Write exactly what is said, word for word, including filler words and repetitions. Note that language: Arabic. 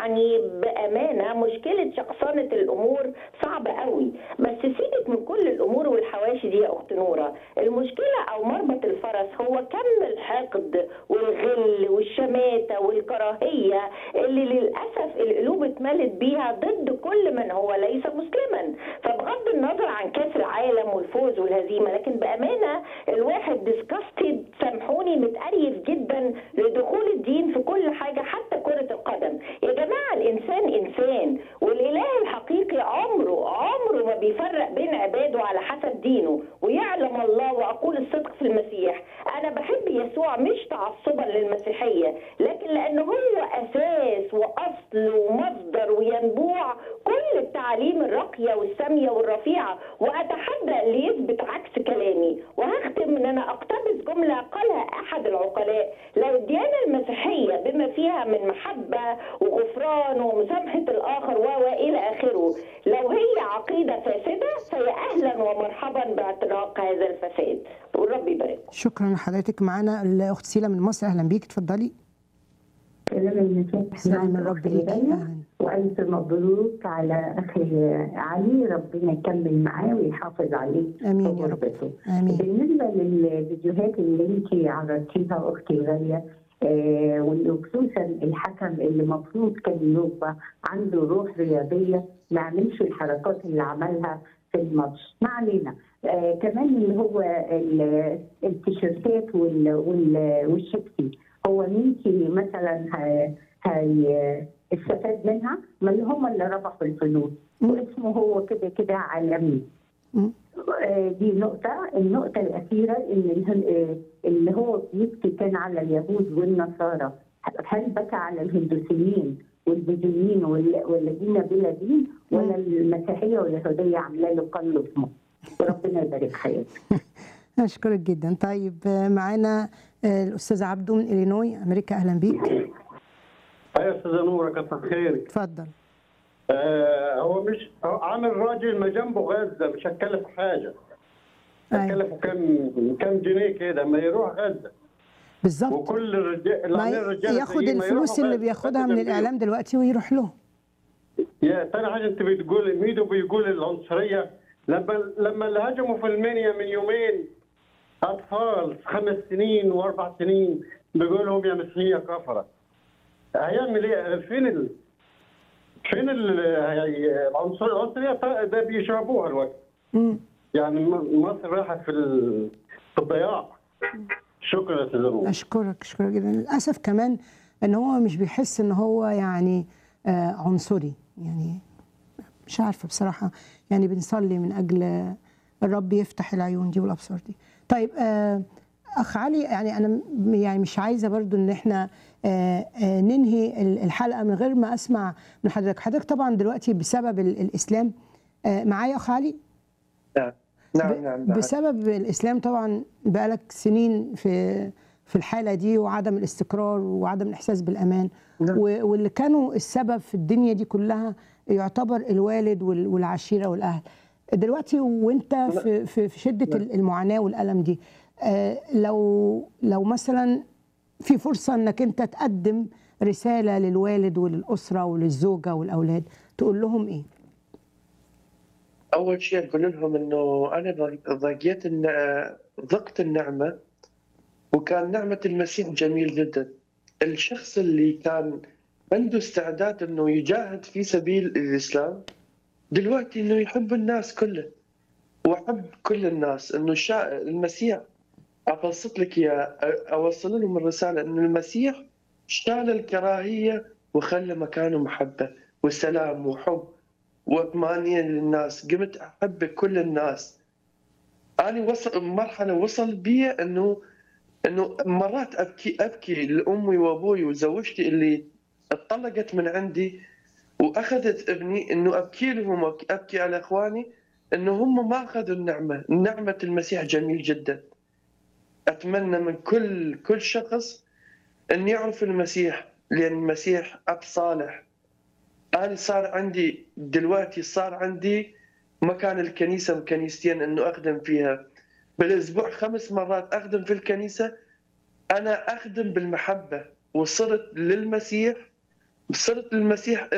يعني بامانه مشكله شخصنه الامور صعبه قوي، بس سيبك من كل الامور والحواشي دي يا اخت نوره. المشكله او مربط الفرس هو كم الحقد والغل والشماته والكراهيه اللي للاسف القلوب اتملت بيها ضد كل من هو ليس مسلما. فبغض النظر عن كاس العالم والفوز والهزيمه، لكن بامانه الواحد ديسكاستد، سامحوني، متقريف جدا لدخول الدين في كل حاجه حتى كره القدم. يا جماعه الانسان انسان، والاله الحقيقي عمره عمره ما بيفرق بين عباده على حسب دينه، ويعلم الله واقول الصدق في المسيح. انا بحب يسوع مش تعصبا للمسيحيه، لكن لانه هو اساس واصل ومصدر وينبوع كل التعاليم الراقيه والساميه والرفيعه. واتحدى اللي يثبت عكس كلامي. وهختم ان انا اقتبس جمله قالها احد العقلاء: لو الديانه المسيحيه بما فيها من محبه وغفران ومسامحه الاخر والى اخره، لو هي عقيده فاسده فهي اهلا ومرحبا باعتراق هذا الفساد، والرب يبارك. شكرا لحضرتك. معانا الاخت سيلا من مصر، اهلا بيك، اتفضلي. سلام المسيح، سلام الرب ليكي. وألف مبروك على أخي علي، ربنا يكمل معاه ويحافظ عليه. امين يا رب. امين. بالنسبة للفيديوهات اللي انت عرضتيها أختي الغالية، آه وخصوصا الحكم اللي المفروض كان يبقى عنده روح رياضية، ما عملش الحركات اللي عملها في الماتش. ما علينا. آه كمان اللي هو التيشيرتات والشيبسي، هو مين مثلا هي استفاد منها؟ ما اللي هم اللي ربحوا الفلوس، واسمه هو كده كده عالمي. دي نقطة. النقطة الأخيرة إن اللي هو بيبكي كان على اليهود والنصارى، هل بكى على الهندوسيين والبوذيين والذين بلا دين، ولا المسيحية واليهودية عاملة له قلب اسمه؟ وربنا يبارك حياتك. أشكرك جدا. طيب معانا الأستاذ عبده من إلينوي أمريكا، أهلا بيك. يا أستاذة نورة كتر خيرك. اتفضل. آه هو مش عامل راجل ما جنبه غزة، مش هتكلف حاجة. هتكلفه كم كم جنيه كده ما يروح غزة. بالظبط. وكل الرجال الرجال ياخد الفلوس اللي بياخدها من الإعلام دلوقتي ويروح له. يا تاني حاجة أنت بتقول ميدو بيقول العنصرية. لما لما اللي هجموا في المنيا من يومين أطفال خمس سنين وأربع سنين بيقول لهم يا مسيحية كفرة. هيعمل إيه؟ فين ال فين العنصرية؟ العنصرية ده بيشربوها الوقت. يعني مصر راحت في في الضياع. شكرا يا أستاذ. أشكرك أشكرك جدا. للأسف كمان إن هو مش بيحس إن هو يعني آه عنصري، يعني مش عارفة بصراحة. يعني بنصلي من أجل الرب يفتح العيون دي والأبصار دي. طيب آه أخ علي، يعني أنا يعني مش عايزة برضو إن إحنا آه آه ننهي الحلقة من غير ما أسمع من حضرتك. حضرتك طبعا دلوقتي بسبب الإسلام آه معايا أخ علي؟ نعم نعم نعم. بسبب الإسلام طبعا بقالك سنين في في الحالة دي، وعدم الاستقرار وعدم الإحساس بالأمان. نعم. واللي كانوا السبب في الدنيا دي كلها يعتبر الوالد والعشيرة والأهل. دلوقتي وانت في في شدة المعاناة والألم دي، لو لو مثلا في فرصة انك انت تقدم رسالة للوالد وللأسرة وللزوجة والأولاد، تقول لهم ايه؟ أول شيء أقول لهم إنه أنا ضاقيت ضقت النعمة، وكان نعمة المسيح جميل جدا. الشخص اللي كان عنده استعداد إنه يجاهد في سبيل الإسلام دلوقتي إنه يحب الناس كله وحب كل الناس. إنه شا... المسيح أبسط لك يا أوصل لهم الرسالة إنه المسيح شال الكراهية وخلى مكانه محبة وسلام وحب وطمأنينة للناس. قمت أحب كل الناس. أنا وصل مرحلة وصل بي إنه إنه مرات أبكي أبكي لأمي وأبوي وزوجتي اللي اتطلقت من عندي وأخذت ابني، إنه أبكي لهم وأبكي على إخواني إنه هم ما أخذوا النعمة. نعمة المسيح جميل جدا. أتمنى من كل كل شخص أن يعرف المسيح، لأن المسيح أب صالح. أنا صار عندي دلوقتي صار عندي مكان الكنيسة وكنيستين إنه أخدم فيها بالأسبوع خمس مرات أخدم في الكنيسة. أنا أخدم بالمحبة، وصلت للمسيح صرت المسيح